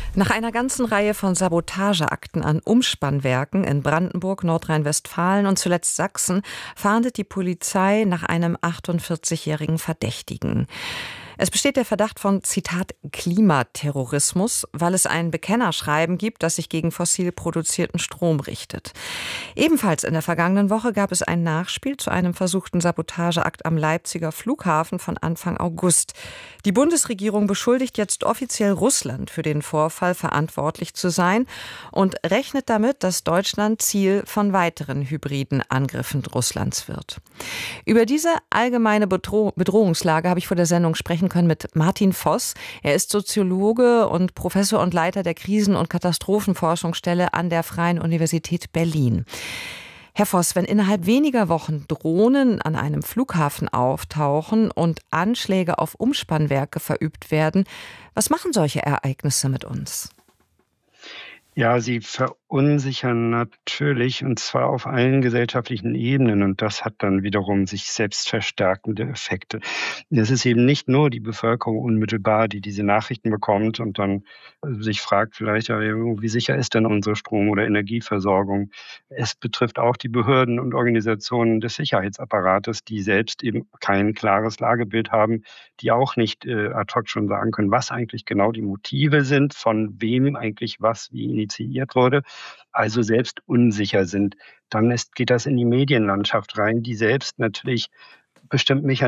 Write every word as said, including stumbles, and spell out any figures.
Nach einer ganzen Reihe von Sabotageakten an Umspannwerken in Brandenburg, Nordrhein-Westfalen und zuletzt Sachsen fahndet die Polizei nach einem achtundvierzigjährigen Verdächtigen. Es besteht der Verdacht von, Zitat, Klimaterrorismus, weil es ein Bekennerschreiben gibt, das sich gegen fossil produzierten Strom richtet. Ebenfalls in der vergangenen Woche gab es ein Nachspiel zu einem versuchten Sabotageakt am Leipziger Flughafen von Anfang August. Die Bundesregierung beschuldigt jetzt offiziell Russland für den Vorfall verantwortlich zu sein und rechnet damit, dass Deutschland Ziel von weiteren hybriden Angriffen Russlands wird. Über diese allgemeine Bedroh- Bedrohungslage habe ich vor der Sendung sprechen können mit Martin Voss. Er ist Soziologe und Professor und Leiter der Krisen- und Katastrophenforschungsstelle an der Freien Universität Berlin. Herr Voss, wenn innerhalb weniger Wochen Drohnen an einem Flughafen auftauchen und Anschläge auf Umspannwerke verübt werden, was machen solche Ereignisse mit uns? Ja, sie verunsichern natürlich, und zwar auf allen gesellschaftlichen Ebenen. Und das hat dann wiederum sich selbst verstärkende Effekte. Es ist eben nicht nur die Bevölkerung unmittelbar, die diese Nachrichten bekommt und dann sich fragt vielleicht, ja, wie sicher ist denn unsere Strom- oder Energieversorgung? Es betrifft auch die Behörden und Organisationen des Sicherheitsapparates, die selbst eben kein klares Lagebild haben, die auch nicht äh, ad hoc schon sagen können, was eigentlich genau die Motive sind, von wem eigentlich was wie initiiert wurde, also selbst unsicher sind. Dann ist, geht das in die Medienlandschaft rein, die selbst natürlich bestimmt Mechanismen